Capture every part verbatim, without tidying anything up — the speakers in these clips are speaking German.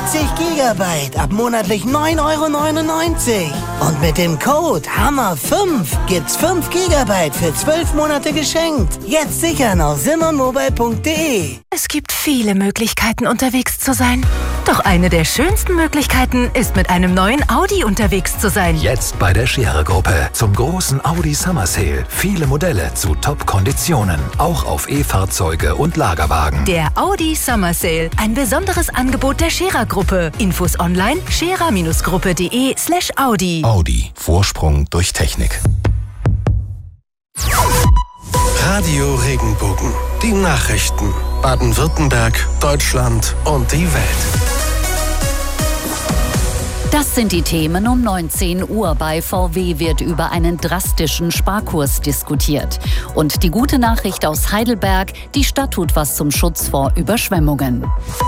vierzig Gigabyte ab monatlich neun Euro neunundneunzig. Und mit dem Code Hammer fünf gibt's fünf Gigabyte für zwölf Monate geschenkt. Jetzt sichern auf simmermobile punkt de. Es gibt viele Möglichkeiten, unterwegs zu sein. Doch eine der schönsten Möglichkeiten ist, mit einem neuen Audi unterwegs zu sein. Jetzt bei der Scherer-Gruppe zum großen Audi Summer Sale. Viele Modelle zu Top-Konditionen. Auch auf E-Fahrzeuge und Lagerwagen. Der Audi Summer Sale. Ein besonderes Angebot der Scherer-Gruppe. Infos online scherer-gruppe.de slash Audi. Audi. Vorsprung durch Technik. Radio Regenbogen. Die Nachrichten. Baden-Württemberg, Deutschland und die Welt. Das sind die Themen um neunzehn Uhr. Bei V W wird über einen drastischen Sparkurs diskutiert. Und die gute Nachricht aus Heidelberg, die Stadt tut was zum Schutz vor Überschwemmungen.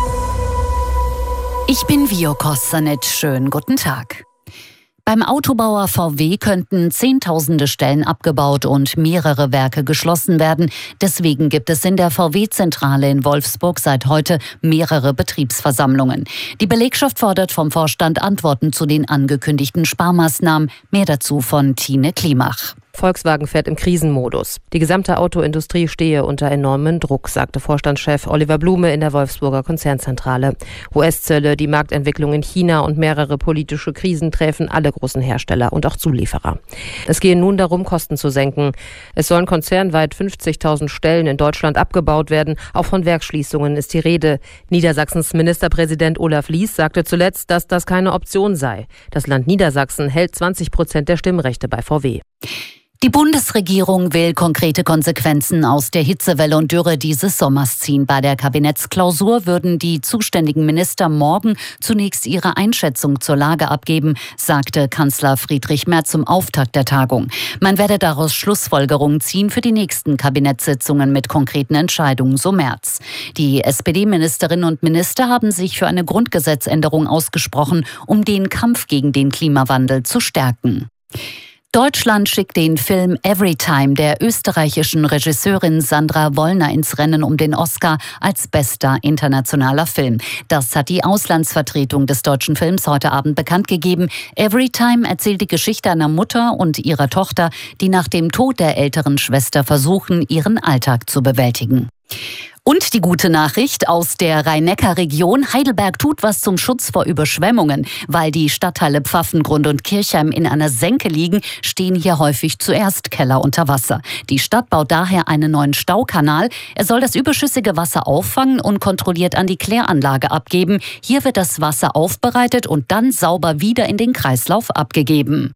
Ich bin Vio Kossanec. Schönen guten Tag. Beim Autobauer V W könnten Zehntausende Stellen abgebaut und mehrere Werke geschlossen werden. Deswegen gibt es in der V W-Zentrale in Wolfsburg seit heute mehrere Betriebsversammlungen. Die Belegschaft fordert vom Vorstand Antworten zu den angekündigten Sparmaßnahmen. Mehr dazu von Tine Klimach. Volkswagen fährt im Krisenmodus. Die gesamte Autoindustrie stehe unter enormem Druck, sagte Vorstandschef Oliver Blume in der Wolfsburger Konzernzentrale. U S-Zölle, die Marktentwicklung in China und mehrere politische Krisen treffen alle großen Hersteller und auch Zulieferer. Es gehe nun darum, Kosten zu senken. Es sollen konzernweit fünfzigtausend Stellen in Deutschland abgebaut werden. Auch von Werksschließungen ist die Rede. Niedersachsens Ministerpräsident Olaf Lies sagte zuletzt, dass das keine Option sei. Das Land Niedersachsen hält zwanzig Prozent der Stimmrechte bei V W. Die Bundesregierung will konkrete Konsequenzen aus der Hitzewelle und Dürre dieses Sommers ziehen. Bei der Kabinettsklausur würden die zuständigen Minister morgen zunächst ihre Einschätzung zur Lage abgeben, sagte Kanzler Friedrich Merz zum Auftakt der Tagung. Man werde daraus Schlussfolgerungen ziehen für die nächsten Kabinettssitzungen mit konkreten Entscheidungen, so Merz. Die S P D-Ministerinnen und Minister haben sich für eine Grundgesetzänderung ausgesprochen, um den Kampf gegen den Klimawandel zu stärken. Deutschland schickt den Film Everytime der österreichischen Regisseurin Sandra Wollner ins Rennen um den Oscar als bester internationaler Film. Das hat die Auslandsvertretung des deutschen Films heute Abend bekannt gegeben. Everytime erzählt die Geschichte einer Mutter und ihrer Tochter, die nach dem Tod der älteren Schwester versuchen, ihren Alltag zu bewältigen. Und die gute Nachricht aus der Rhein-Neckar-Region. Heidelberg tut was zum Schutz vor Überschwemmungen. Weil die Stadtteile Pfaffengrund und Kirchheim in einer Senke liegen, stehen hier häufig zuerst Keller unter Wasser. Die Stadt baut daher einen neuen Staukanal. Er soll das überschüssige Wasser auffangen und kontrolliert an die Kläranlage abgeben. Hier wird das Wasser aufbereitet und dann sauber wieder in den Kreislauf abgegeben.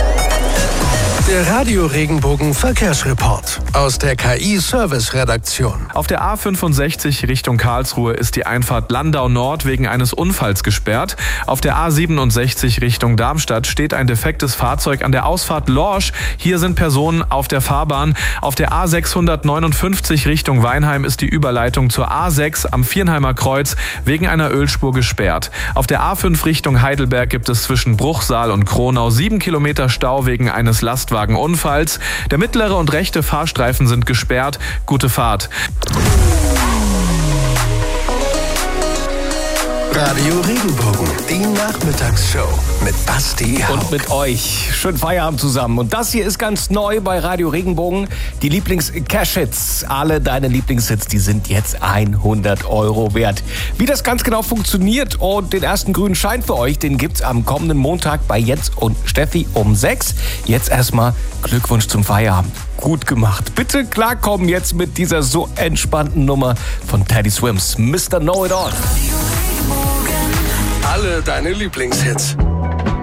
Der Radio Regenbogen Verkehrsreport aus der K I-Service-Redaktion. Auf der A fünfundsechzig Richtung Karlsruhe ist die Einfahrt Landau Nord wegen eines Unfalls gesperrt. Auf der A siebenundsechzig Richtung Darmstadt steht ein defektes Fahrzeug an der Ausfahrt Lorsch. Hier sind Personen auf der Fahrbahn. Auf der A sechshundertneunundfünfzig Richtung Weinheim ist die Überleitung zur A sechs am Viernheimer Kreuz wegen einer Ölspur gesperrt. Auf der A fünf Richtung Heidelberg gibt es zwischen Bruchsal und Kronau sieben Kilometer Stau wegen eines Lastwagens. Unfalls. Der mittlere und rechte Fahrstreifen sind gesperrt. Gute Fahrt. Radio Regenbogen, die Nachmittagsshow mit Basti Haug. Und mit euch. Schönen Feierabend zusammen. Und das hier ist ganz neu bei Radio Regenbogen. Die Lieblings-Cash-Hits. Alle deine Lieblingshits, die sind jetzt hundert Euro wert. Wie das ganz genau funktioniert und den ersten grünen Schein für euch, den gibt's am kommenden Montag bei Jens und Steffi um sechs. Jetzt erstmal Glückwunsch zum Feierabend. Gut gemacht. Bitte klarkommen jetzt mit dieser so entspannten Nummer von Teddy Swims. Mister Know It All. Alle deine Lieblingshits.